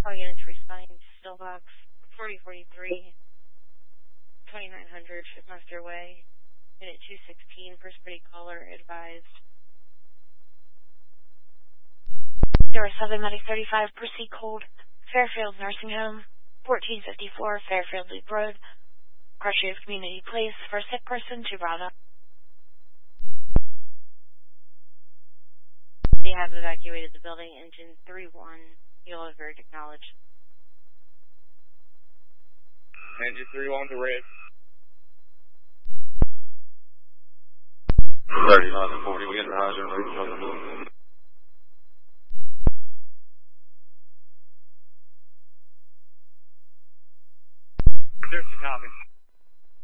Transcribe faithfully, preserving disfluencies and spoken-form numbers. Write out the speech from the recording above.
All units responding to Stillbox forty forty-three, twenty-nine hundred Shipmaster Way. Unit two sixteen, first party caller advised. zero seven Medic thirty-five, proceed cold. Fairfield Nursing Home, fourteen fifty-four Fairfield Loop Road. Crossroads Community Place for sick person to Bravo. They have evacuated the building. Engine three one. You'll have very acknowledged. Engine three one to red. thirty-nine to forty, we get the hydrant.